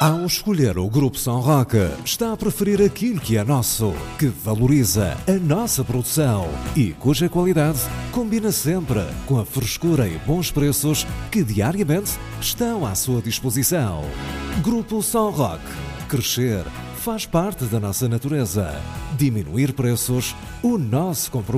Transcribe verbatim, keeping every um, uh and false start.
Ao escolher o Grupo São Roque, está a preferir aquilo que é nosso, que valoriza a nossa produção e cuja qualidade combina sempre com a frescura e bons preços que diariamente estão à sua disposição. Grupo São Roque. Crescer faz parte da nossa natureza. Diminuir preços, o nosso compromisso.